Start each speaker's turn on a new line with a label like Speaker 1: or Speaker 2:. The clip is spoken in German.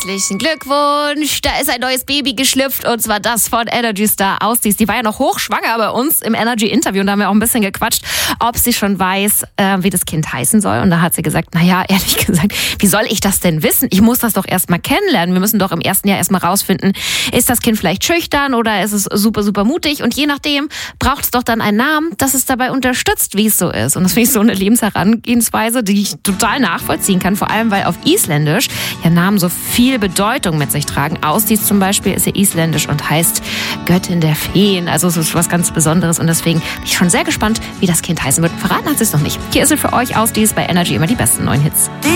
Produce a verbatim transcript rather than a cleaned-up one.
Speaker 1: Herzlichen Glückwunsch, da ist ein neues Baby geschlüpft und zwar das von Energy Star Ausdies. Die war ja noch hochschwanger bei uns im Energy-Interview und da haben wir auch ein bisschen gequatscht, ob sie schon weiß, äh, wie das Kind heißen soll. Und da hat sie gesagt, naja, ehrlich gesagt, wie soll ich das denn wissen? Ich muss das doch erstmal kennenlernen. Wir müssen doch im ersten Jahr erstmal rausfinden, ist das Kind vielleicht schüchtern oder ist es super, super mutig? Und je nachdem braucht es doch dann einen Namen, das es dabei unterstützt, wie es so ist. Und das finde ich so eine Lebensherangehensweise, die ich total nachvollziehen kann, vor allem weil auf Isländisch ja Namen so viel Bedeutung mit sich tragen. Ausdies zum Beispiel ist ja isländisch und heißt Göttin der Feen. Also es ist was ganz Besonderes und deswegen bin ich schon sehr gespannt, wie das Kind heißen wird. Verraten hat sie es noch nicht. Hier ist es für euch Ausdies bei Energy immer die besten neuen Hits.